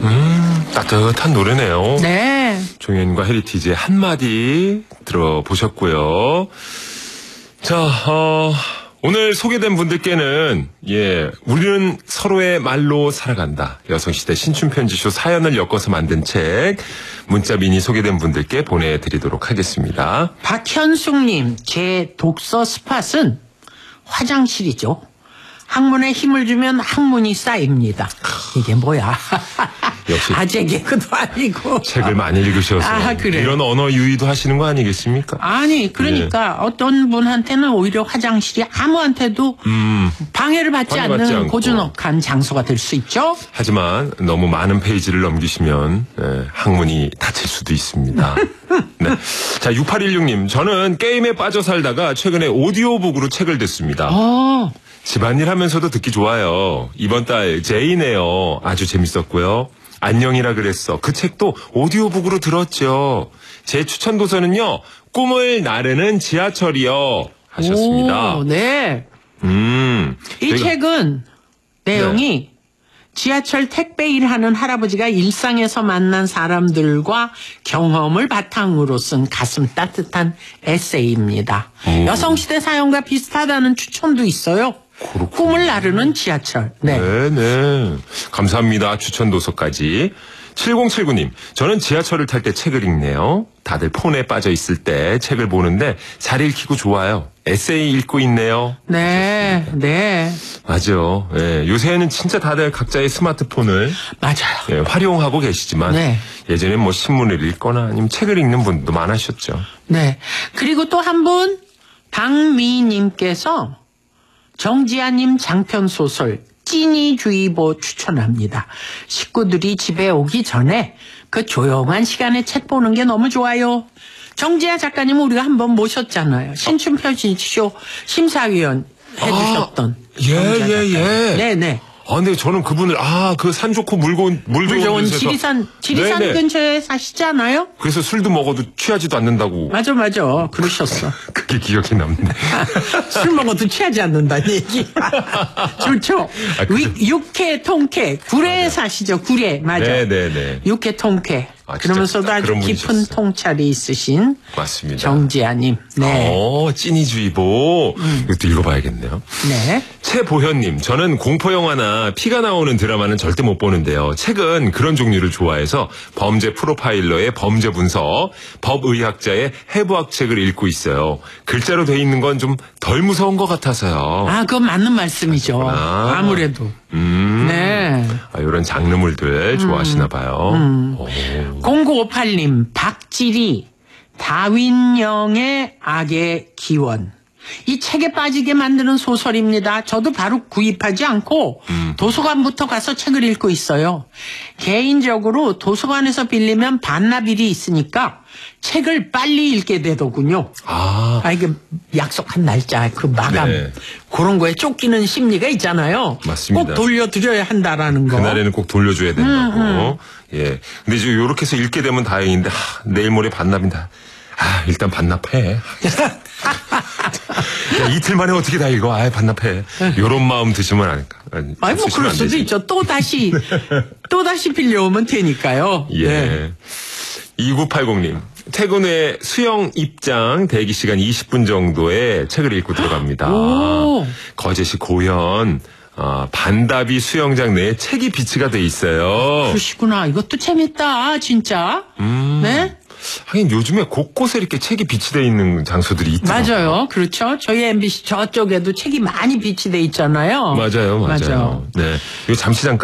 따뜻한 노래네요. 네. 종현과 헤리티지의 한마디 들어보셨고요. 자, 오늘 소개된 분들께는, 우리는 서로의 말로 살아간다. 여성시대 신춘편지쇼 사연을 엮어서 만든 책, 문자 미니 소개된 분들께 보내드리도록 하겠습니다. 박현숙님, 제 독서 스팟은 화장실이죠. 학문에 힘을 주면 학문이 쌓입니다. 이게 뭐야? 역시 아재 개그도 아니고. 책을 많이 읽으셔서 그래. 이런 언어 유희도 하시는 거 아니겠습니까? 아니, 그러니까 어떤 분한테는 오히려 화장실이 아무한테도 방해를 받지 않는 고즈넉한 장소가 될 수 있죠. 하지만 너무 많은 페이지를 넘기시면 학문이 닫힐 수도 있습니다. 네. 자, 6816님, 저는 게임에 빠져 살다가 최근에 오디오북으로 책을 듣습니다. 집안일 하면서도 듣기 좋아요. 이번 달 제이네요. 아주 재밌었고요. 안녕이라 그랬어. 그 책도 오디오북으로 들었죠. 제 추천 도서는요, 꿈을 나르는 지하철이요. 하셨습니다. 네. 이 책은 내용이 지하철 택배 일하는 할아버지가 일상에서 만난 사람들과 경험을 바탕으로 쓴 가슴 따뜻한 에세이입니다. 여성시대 사연과 비슷하다는 추천도 있어요. 그렇군요. 꿈을 나르는 지하철. 네. 네네. 감사합니다. 추천 도서까지. 7079님, 저는 지하철을 탈 때 책을 읽네요. 다들 폰에 빠져 있을 때 책을 보는데 잘 읽히고 좋아요. 에세이 읽고 있네요. 네, 네. 맞아. 요새는 진짜 다들 각자의 스마트폰을 맞아요. 활용하고 계시지만 예전에 뭐 신문을 읽거나 아니면 책을 읽는 분도 많으셨죠. 네. 그리고 또 한 분, 박미님께서 정지아님 장편 소설 찐이주의보 추천합니다. 식구들이 집에 오기 전에 그 조용한 시간에 책 보는 게 너무 좋아요. 정지아 작가님 우리가 한번 모셨잖아요. 신춘편지쇼 심사위원 해주셨던. 네네. 근데 저는 그분을, 그 산 좋고 물 좋은 지리산 근처에 사시잖아요? 그래서 술도 먹어도 취하지도 않는다고. 맞아. 그러셨어. 그게 기억이 남네. 술 먹어도 취하지 않는다는 얘기. 좋죠. 육회, 통쾌. 구례에 사시죠, 구례. 맞아. 네네네. 육회, 통쾌. 그러면서도 아주 깊은 통찰이 있으신. 맞습니다. 정지아님. 네. 찐이주의보. 이것도 읽어봐야겠네요. 네. 최보현님, 저는 공포영화나 피가 나오는 드라마는 절대 못 보는데요. 책은 그런 종류를 좋아해서 범죄 프로파일러의 범죄 분석, 법의학자의 해부학 책을 읽고 있어요. 글자로 돼 있는 건 좀 덜 무서운 것 같아서요. 그건 맞는 말씀이죠. 아무래도. 네. 이런 장르물들 좋아하시나 봐요. 0958님, 박지리, 다윈영의 악의 기원. 이 책에 빠지게 만드는 소설입니다. 저도 바로 구입하지 않고 도서관부터 가서 책을 읽고 있어요. 개인적으로 도서관에서 빌리면 반납일이 있으니까 책을 빨리 읽게 되더군요. 이게 약속한 날짜, 그 마감. 네. 그런 거에 쫓기는 심리가 있잖아요. 맞습니다. 꼭 돌려드려야 한다라는 거. 그날에는 꼭 돌려줘야 된다고. 근데 이제 요렇게 해서 읽게 되면 다행인데, 내일 모레 반납이다. 일단 반납해. 이틀 만에 어떻게 다 읽어? 반납해. 요런 마음 드시면 아닐까. 뭐 그럴 수도 있죠. 또 다시 빌려오면 되니까요. 네. 2980님. 퇴근 후에 수영 입장 대기 시간 20분 정도에 책을 읽고 들어갑니다. 거제시 고현 반다비 수영장 내에 책이 비치가 돼 있어요. 그러시구나. 이것도 재밌다. 진짜. 네? 하긴 요즘에 곳곳에 이렇게 책이 비치되어 있는 장소들이 있더라고요. 맞아요. 그렇죠. 저희 MBC 저쪽에도 책이 많이 비치돼 있잖아요. 맞아요. 네. 이거 잠시 잠깐